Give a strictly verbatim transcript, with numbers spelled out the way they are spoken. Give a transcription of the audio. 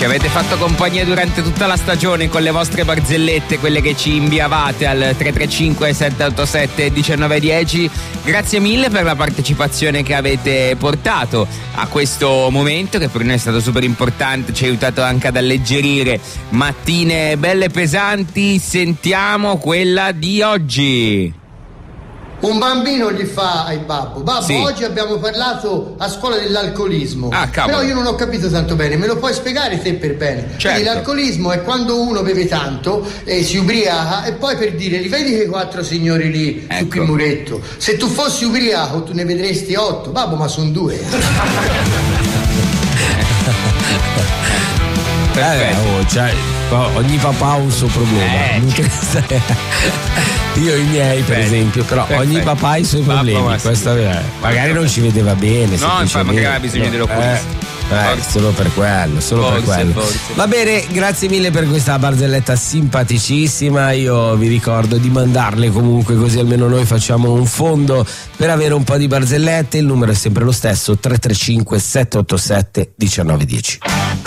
Ci avete fatto compagnia durante tutta la stagione con le vostre barzellette, quelle che ci inviavate al tre tre cinque sette otto sette uno nove uno zero. Grazie mille per la partecipazione che avete portato a questo momento, che per noi è stato super importante, ci ha aiutato anche ad alleggerire mattine belle pesanti. Sentiamo quella di oggi. Un bambino gli fa ai babbo: babbo, sì. oggi abbiamo parlato a scuola dell'alcolismo. Ah, cavolo. Però io non ho capito tanto bene, me lo puoi spiegare te per bene? Certo. Quindi l'alcolismo è quando uno beve tanto e si ubriaca, e poi per dire: li vedi quei quattro signori lì, ecco, su quel muretto? Se tu fossi ubriaco tu ne vedresti otto. Babbo, ma sono due. Eh, oh, cioè, ogni papà ha un suo problema. Eh, Io i miei, per Perfetto. esempio, però Perfetto. ogni papà ha i suoi Babbo, problemi. ma sì. Questo è, magari non ci vedeva bene. No, infatti, magari aveva bisogno dell'oculista. Eh, eh, solo per quello, solo Forse, per quello. forse. Va bene, grazie mille per questa barzelletta simpaticissima. Io vi ricordo di mandarle comunque, così almeno noi facciamo un fondo per avere un po' di barzellette. Il numero è sempre lo stesso: tre tre cinque sette otto sette uno nove uno zero.